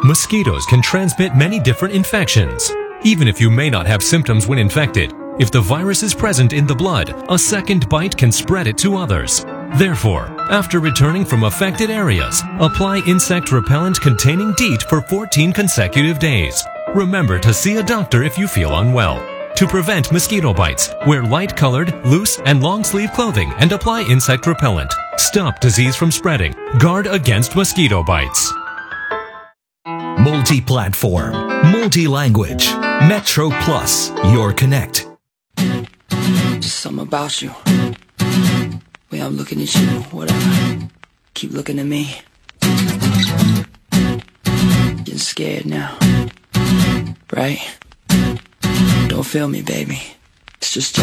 Mosquitoes can transmit many different infections. Even if you may not have symptoms when infected, if the virus is present in the blood, a second bite can spread it to others. Therefore, after returning from affected areas, apply insect repellent containing DEET for 14 consecutive days. Remember to see a doctor if you feel unwell. To prevent mosquito bites, wear light-colored, loose, and long-sleeve clothing and apply insect repellent. Stop disease from spreading. Guard against mosquito bites. Multi-platform, multi-language. Metro Plus, your connect. Just something about you. Way I'm looking at you, whatever. Keep looking at me. Getting scared now. Right? Don't feel me, baby. It's just